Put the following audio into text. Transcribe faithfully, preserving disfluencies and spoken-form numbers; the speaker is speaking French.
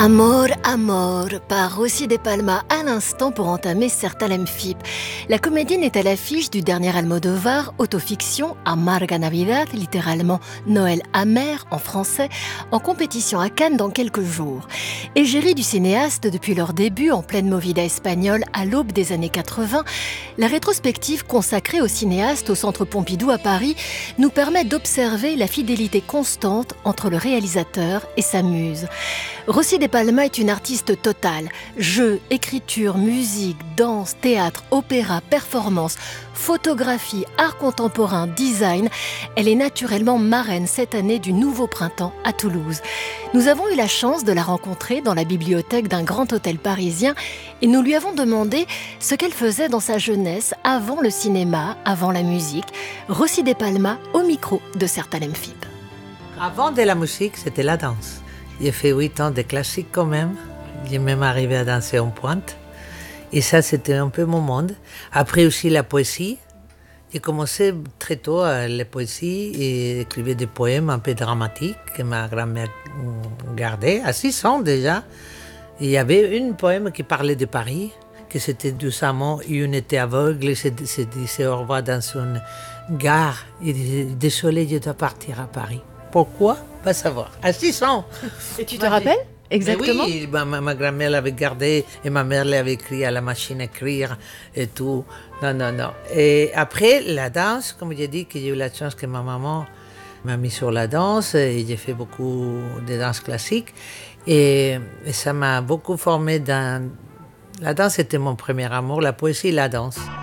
Amor, Amor, par Rosy de Palma à l'instant pour entamer Sertalem Fip. La comédienne est à l'affiche du dernier Almodovar, autofiction Amarga Navidad, littéralement Noël amer en français, en compétition à Cannes dans quelques jours. Égérie du cinéaste depuis leur début en pleine movida espagnole à l'aube des années quatre-vingts, la rétrospective consacrée au cinéaste au Centre Pompidou à Paris nous permet d'observer la fidélité constante entre le réalisateur et sa muse. Rosy de Palma est une artiste totale. Jeux, écriture, musique, danse, théâtre, opéra, performance, photographie, art contemporain, design. Elle est naturellement marraine cette année du Nouveau Printemps à Toulouse. Nous avons eu la chance de la rencontrer dans la bibliothèque d'un grand hôtel parisien et nous lui avons demandé ce qu'elle faisait dans sa jeunesse avant le cinéma, avant la musique. Rosy de Palma au micro de Sertalem Fip. Avant de la musique, c'était la danse. J'ai fait huit ans de classique quand même. J'ai même arrivé à danser en pointe. Et ça, c'était un peu mon monde. Après aussi la poésie. J'ai commencé très tôt à la poésie et écrivais des poèmes un peu dramatiques que ma grand-mère gardait, à six ans déjà. Et il y avait un poème qui parlait de Paris, que c'était doucement, une était aveugle et se disait au revoir dans une gare. Il disait, désolé, je dois partir à Paris. Pourquoi? Pas savoir. À six ans. Et tu te rappelles exactement? Oui, ma, ma, ma grand-mère l'avait gardé et ma mère l'avait écrit à la machine à écrire et tout. Non, non, non. Et après, la danse, comme j'ai dit, que j'ai eu la chance que ma maman m'a mis sur la danse et j'ai fait beaucoup de danse classique. Et, et ça m'a beaucoup formé dans... La danse était mon premier amour, la poésie et la danse.